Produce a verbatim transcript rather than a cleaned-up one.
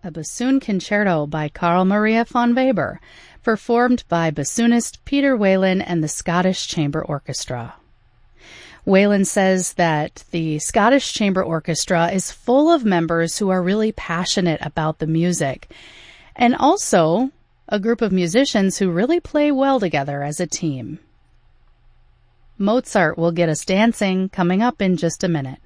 a bassoon concerto by Carl Maria von Weber, performed by bassoonist Peter Whalen and the Scottish Chamber Orchestra. Whalen says that the Scottish Chamber Orchestra is full of members who are really passionate about the music, and also a group of musicians who really play well together as a team. Mozart will get us dancing coming up in just a minute.